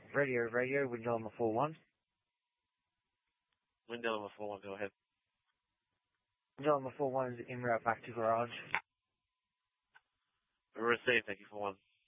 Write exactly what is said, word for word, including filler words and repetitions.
Radio, radio, window number four one. Window number four one, go ahead. Window number four one is en route back to garage. Received, thank you for one.